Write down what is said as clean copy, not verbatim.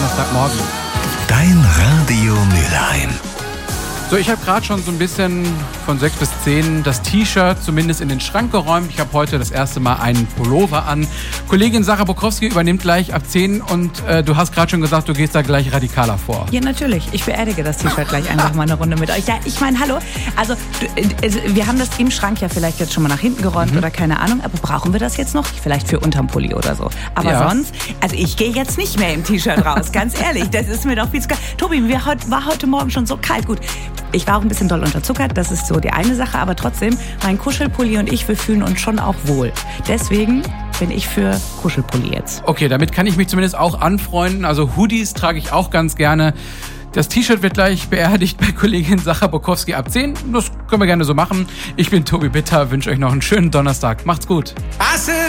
Donnerstagmorgen. Dein Radio Mülheim. So, ich habe gerade schon so ein bisschen von 6 bis 10 das T-Shirt zumindest in den Schrank geräumt. Ich habe heute das erste Mal einen Pullover an. Kollegin Sarah Bukowski übernimmt gleich ab 10 und du hast gerade schon gesagt, du gehst da gleich radikaler vor. Ja, natürlich. Ich beerdige das T-Shirt gleich einfach mal eine Runde mit euch. Ja, ich meine, hallo. Also, wir haben das im Schrank ja vielleicht jetzt schon mal nach hinten geräumt oder keine Ahnung. Aber brauchen wir das jetzt noch? Vielleicht für unterm Pulli oder so. Aber sonst, also ich gehe jetzt nicht mehr im T-Shirt raus. Ganz ehrlich, das ist mir doch viel zu kalt. Tobi, mir war heute Morgen schon so kalt. Gut, ich war auch ein bisschen doll unterzuckert. Das ist so die eine Sache. Aber trotzdem, mein Kuschelpulli und ich, wir fühlen uns schon auch wohl. Deswegen bin ich für Kuschelpulli jetzt. Okay, damit kann ich mich zumindest auch anfreunden. Also Hoodies trage ich auch ganz gerne. Das T-Shirt wird gleich beerdigt bei Kollegin Sarah Bukowski ab 10. Das können wir gerne so machen. Ich bin Tobi Bitter, wünsche euch noch einen schönen Donnerstag. Macht's gut.